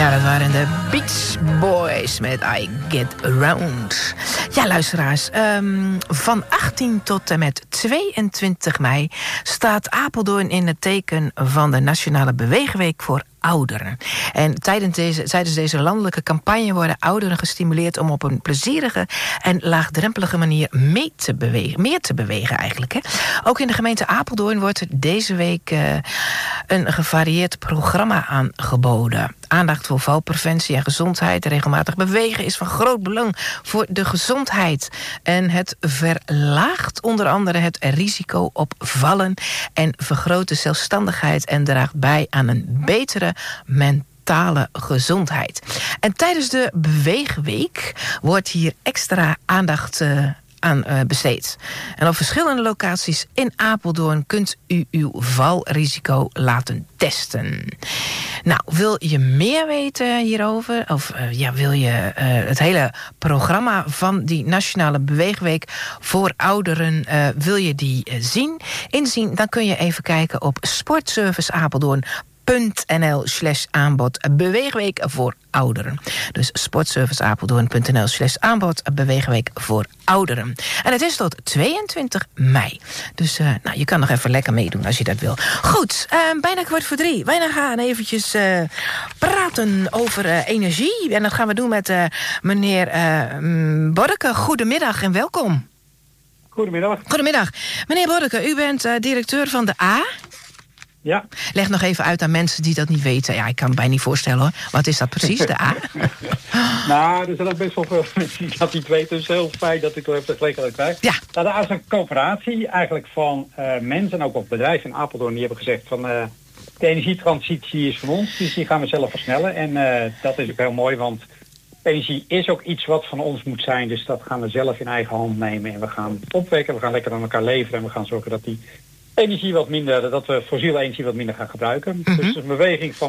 Ja, dat waren de Beach Boys met I Get Around. Ja, luisteraars, van 18 tot en met 22 mei... staat Apeldoorn in het teken van de Nationale Beweegweek voor Ouderen. En tijdens deze landelijke campagne worden ouderen gestimuleerd om op een plezierige en laagdrempelige manier meer te bewegen eigenlijk. Hè. Ook in de gemeente Apeldoorn wordt deze week een gevarieerd programma aangeboden. Aandacht voor valpreventie en gezondheid. Regelmatig bewegen is van groot belang voor de gezondheid. En het verlaagt onder andere het risico op vallen en vergroot de zelfstandigheid en draagt bij aan een betere mentale gezondheid. En tijdens de Beweegweek wordt hier extra aandacht aan besteed. En op verschillende locaties in Apeldoorn kunt u uw valrisico laten testen. Nou, wil je meer weten hierover? Of wil je het hele programma van die Nationale Beweegweek voor Ouderen, wil je die inzien? Dan kun je even kijken op sportserviceapeldoorn.nl/aanbod beweegweek voor ouderen. Dus sportserviceapeldoorn.nl/aanbod beweegweek voor ouderen. En het is tot 22 mei. Dus je kan nog even lekker meedoen als je dat wil. Goed, bijna 2:15. Wij gaan eventjes praten over energie. En dat gaan we doen met meneer Borke. Goedemiddag en welkom. Goedemiddag. Goedemiddag. Meneer Borke, u bent directeur van de A. Ja. Leg nog even uit aan mensen die dat niet weten. Ja, ik kan me bijna niet voorstellen hoor. Wat is dat precies, de A? Nou, er zijn ook best wel veel mensen die dat niet weten. Dus heel fijn dat ik er even de gelegenheid krijg. Ja. Nou, de A is een coöperatie eigenlijk van mensen en ook op bedrijven in Apeldoorn. Die hebben gezegd van de energietransitie is van ons. Dus die gaan we zelf versnellen. En dat is ook heel mooi, want energie is ook iets wat van ons moet zijn. Dus dat gaan we zelf in eigen hand nemen. En we gaan opwekken, we gaan lekker aan elkaar leveren. En we gaan zorgen dat die energie wat minder, dat we fossiele energie wat minder gaan gebruiken. Dus een beweging van